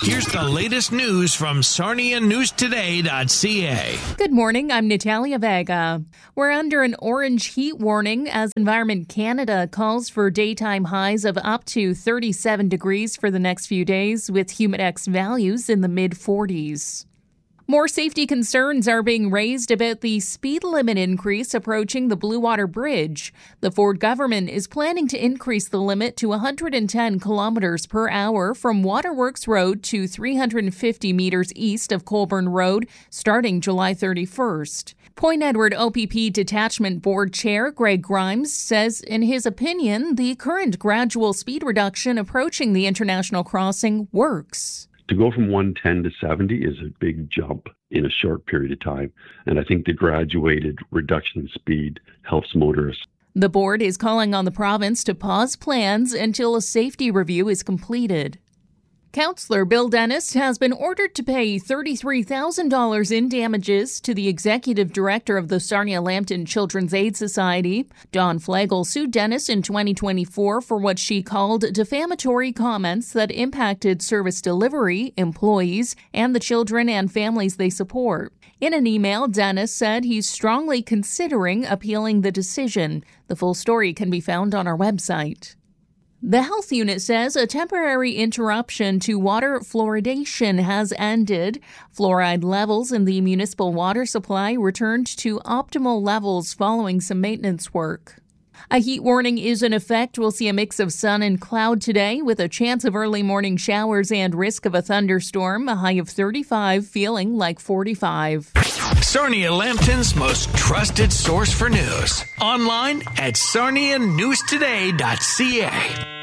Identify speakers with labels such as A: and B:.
A: Here's the latest news from SarniaNewsToday.ca.
B: Good morning, I'm Natalia Vega. We're under an orange heat warning as Environment Canada calls for daytime highs of up to 37 degrees for the next few days, with humidex values in the mid-40s. More safety concerns are being raised about the speed limit increase approaching the Blue Water Bridge. The Ford government is planning to increase the limit to 110 kilometers per hour from Waterworks Road to 350 meters east of Colborne Road, starting July 31st. Point Edward OPP Detachment Board Chair Greg Grimes says, in his opinion, the current gradual speed reduction approaching the international crossing works.
C: To go from 110 to 70 is a big jump in a short period of time, and I think the graduated reduction in speed helps motorists.
B: The board is calling on the province to pause plans until a safety review is completed. Councillor Bill Dennis has been ordered to pay $33,000 in damages to the executive director of the Sarnia-Lambton Children's Aid Society. Dawn Flegel sued Dennis in 2024 for what she called defamatory comments that impacted service delivery, employees, and the children and families they support. In an email, Dennis said he's strongly considering appealing the decision. The full story can be found on our website. The health unit says a temporary interruption to water fluoridation has ended. Fluoride levels in the municipal water supply returned to optimal levels following some maintenance work. A heat warning is in effect. We'll see a mix of sun and cloud today with a chance of early morning showers and risk of a thunderstorm. A high of 35, feeling like 45.
A: Sarnia-Lambton's most trusted source for news. Online at SarniaNewsToday.ca.